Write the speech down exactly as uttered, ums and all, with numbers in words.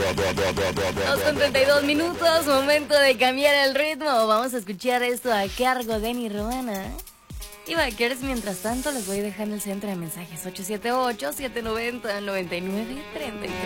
Dos con treinta y dos minutos, momento de cambiar el ritmo. Vamos a escuchar esto a cargo de Nirvana. Y Bakers, mientras tanto, les voy dejando el centro de mensajes ocho siete ocho, siete nueve cero, nueve nueve tres tres.